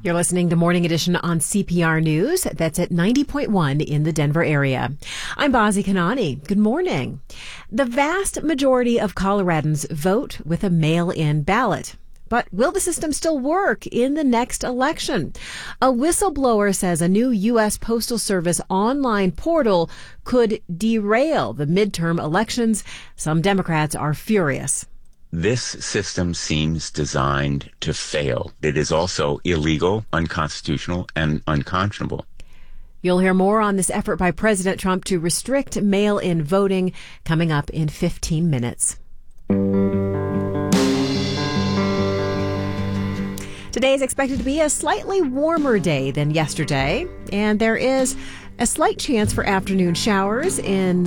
You're listening to Morning Edition on CPR News. That's at 90.1 in the Denver area. I'm Bazi Kanani. Good morning. The vast majority of Coloradans vote with a mail-in ballot. But will the system still work in the next election? A whistleblower says a new U.S. Postal Service online portal could derail the midterm elections. Some Democrats are furious. This system seems designed to fail. It is also illegal, unconstitutional, and unconscionable. You'll hear more on this effort by President Trump to restrict mail-in voting coming up in 15 minutes. Today is expected to be a slightly warmer day than yesterday, and there is a slight chance for afternoon showers in